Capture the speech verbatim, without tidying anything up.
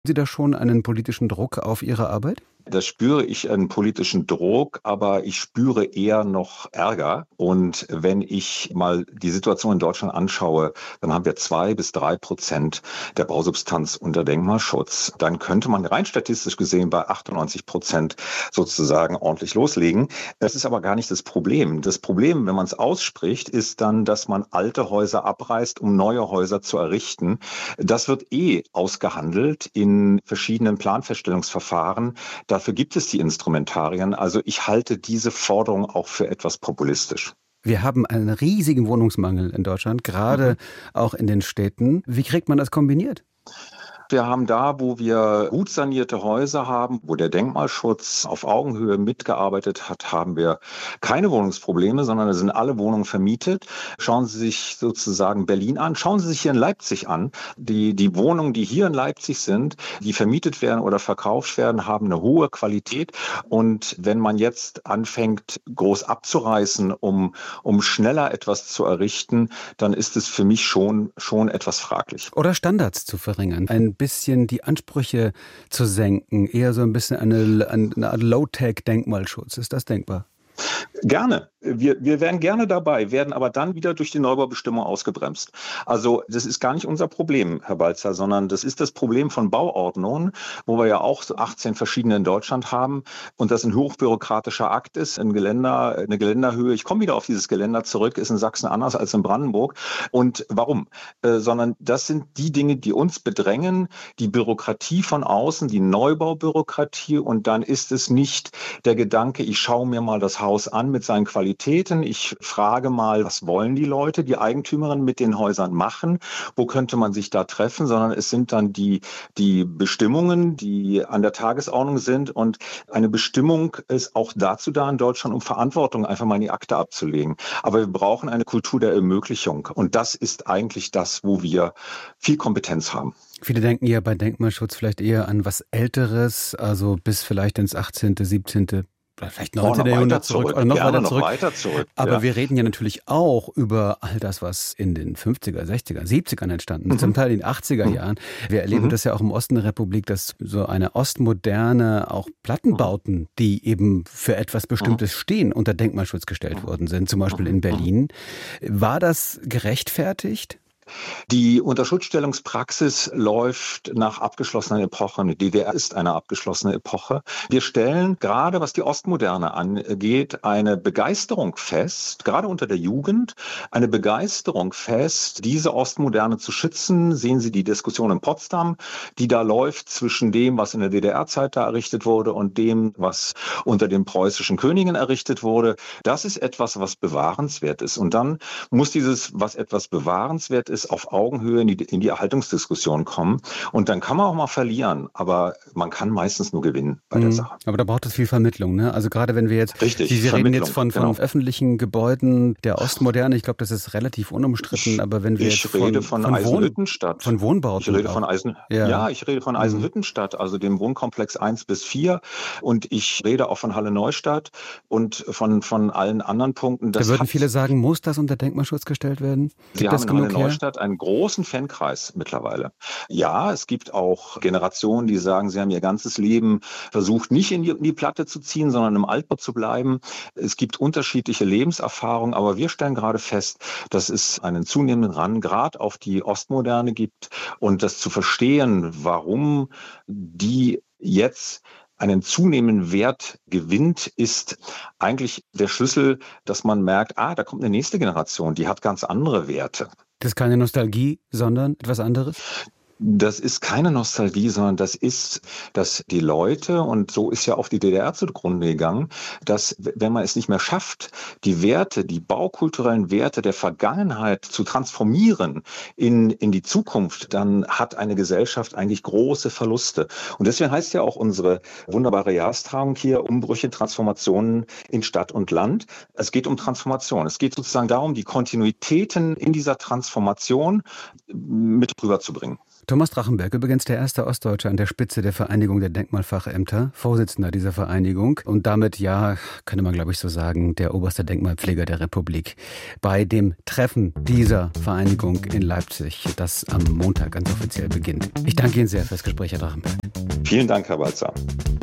Sie da schon einen politischen Druck auf Ihre Arbeit? Da spüre ich einen politischen Druck, aber ich spüre eher noch Ärger. Und wenn ich mal die Situation in Deutschland anschaue, dann haben wir zwei bis drei Prozent der Bausubstanz unter Denkmalschutz. Dann könnte man rein statistisch gesehen bei achtundneunzig Prozent sozusagen ordentlich loslegen. Das ist aber gar nicht das Problem. Das Problem, wenn man es ausspricht, ist dann, dass man alte Häuser abreißt, um neue Häuser zu errichten. Das wird eh ausgehandelt in verschiedenen Planfeststellungsverfahren. Dafür gibt es die Instrumentarien. Also ich halte diese Forderung auch für etwas populistisch. Wir haben einen riesigen Wohnungsmangel in Deutschland, gerade mhm. auch in den Städten. Wie kriegt man das kombiniert? Wir haben da, wo wir gut sanierte Häuser haben, wo der Denkmalschutz auf Augenhöhe mitgearbeitet hat, haben wir keine Wohnungsprobleme, sondern da sind alle Wohnungen vermietet. Schauen Sie sich sozusagen Berlin an, schauen Sie sich hier in Leipzig an. Die, die Wohnungen, die hier in Leipzig sind, die vermietet werden oder verkauft werden, haben eine hohe Qualität. Und wenn man jetzt anfängt, groß abzureißen, um, um schneller etwas zu errichten, dann ist es für mich schon, schon etwas fraglich. Oder Standards zu verringern. Ein bisschen die Ansprüche zu senken, eher so ein bisschen eine, eine Art Low-Tech-Denkmalschutz. Ist das denkbar? Gerne. Wir, wir wären gerne dabei, werden aber dann wieder durch die Neubaubestimmung ausgebremst. Also das ist gar nicht unser Problem, Herr Balzer, sondern das ist das Problem von Bauordnungen, wo wir ja auch so achtzehn verschiedene in Deutschland haben und das ein hochbürokratischer Akt ist. Ein Geländer, eine Geländerhöhe, ich komme wieder auf dieses Geländer zurück, ist in Sachsen anders als in Brandenburg. Und warum? Äh, sondern das sind die Dinge, die uns bedrängen, die Bürokratie von außen, die Neubaubürokratie, und dann ist es nicht der Gedanke, ich schaue mir mal das Haus an mit seinen Qualitäten. Ich frage mal, was wollen die Leute, die Eigentümerinnen mit den Häusern machen? Wo könnte man sich da treffen? Sondern es sind dann die, die Bestimmungen, die an der Tagesordnung sind. Und eine Bestimmung ist auch dazu da in Deutschland, um Verantwortung einfach mal in die Akte abzulegen. Aber wir brauchen eine Kultur der Ermöglichung. Und das ist eigentlich das, wo wir viel Kompetenz haben. Viele denken ja bei Denkmalschutz vielleicht eher an was Älteres, also bis vielleicht ins achtzehnten., siebzehnten., vielleicht neunzehnten. Oh, Jahrhundert zurück, zurück oder noch Gerne weiter zurück. Noch weiter zurück. Aber ja. wir reden ja natürlich auch über all das, was in den fünfziger, sechziger, siebzigern entstanden ist, mhm. zum Teil in den achtziger Jahren. Wir erleben mhm. das ja auch im Osten der Republik, dass so eine ostmoderne, auch Plattenbauten, die eben für etwas Bestimmtes stehen, unter Denkmalschutz gestellt worden sind, zum Beispiel in Berlin. War das gerechtfertigt? Die Unterschutzstellungspraxis läuft nach abgeschlossenen Epochen. Die D D R ist eine abgeschlossene Epoche. Wir stellen gerade, was die Ostmoderne angeht, eine Begeisterung fest, gerade unter der Jugend, eine Begeisterung fest, diese Ostmoderne zu schützen. Sehen Sie die Diskussion in Potsdam, die da läuft zwischen dem, was in der D D R-Zeit da errichtet wurde und dem, was unter den preußischen Königen errichtet wurde. Das ist etwas, was bewahrenswert ist. Und dann muss dieses, was etwas bewahrenswert ist, auf Augenhöhe in die, in die Erhaltungsdiskussion kommen. Und dann kann man auch mal verlieren, aber man kann meistens nur gewinnen bei der mhm. Sache. Aber da braucht es viel Vermittlung, ne? Also gerade wenn wir jetzt, Richtig, Sie, Sie reden jetzt von, von genau. öffentlichen Gebäuden der Ostmoderne, ich glaube, das ist relativ unumstritten, ich, aber wenn wir ich jetzt von, rede von, von Eisenhüttenstadt. Von Wohnbauten. Ich rede von Eisen, ja. ja, ich rede von Eisenhüttenstadt, also dem Wohnkomplex eins bis vier, und ich rede auch von Halle Neustadt und von, von allen anderen Punkten. Das da würden hat, viele sagen, muss das unter Denkmalschutz gestellt werden? Gibt Sie das haben in Halle her? Neustadt einen großen Fankreis mittlerweile. Ja, es gibt auch Generationen, die sagen, sie haben ihr ganzes Leben versucht, nicht in die, in die Platte zu ziehen, sondern im Altbau zu bleiben. Es gibt unterschiedliche Lebenserfahrungen, aber wir stellen gerade fest, dass es einen zunehmenden Run gerade auf die Ostmoderne gibt, und das zu verstehen, warum die jetzt einen zunehmenden Wert gewinnt, ist eigentlich der Schlüssel, dass man merkt, ah, da kommt eine nächste Generation, die hat ganz andere Werte. Das ist keine Nostalgie, sondern etwas anderes? Das ist keine Nostalgie, sondern das ist, dass die Leute, und so ist ja auch die D D R zugrunde gegangen, dass, wenn man es nicht mehr schafft, die Werte, die baukulturellen Werte der Vergangenheit zu transformieren in, in die Zukunft, dann hat eine Gesellschaft eigentlich große Verluste. Und deswegen heißt ja auch unsere wunderbare Jahrestagung hier Umbrüche, Transformationen in Stadt und Land. Es geht um Transformation. Es geht sozusagen darum, die Kontinuitäten in dieser Transformation mit rüberzubringen. Thomas Drachenberg, übrigens der erste Ostdeutsche an der Spitze der Vereinigung der Denkmalfachämter, Vorsitzender dieser Vereinigung und damit, ja, könnte man glaube ich so sagen, der oberste Denkmalpfleger der Republik. Bei dem Treffen dieser Vereinigung in Leipzig, das am Montag ganz offiziell beginnt. Ich danke Ihnen sehr fürs Gespräch, Herr Drachenberg. Vielen Dank, Herr Balzer.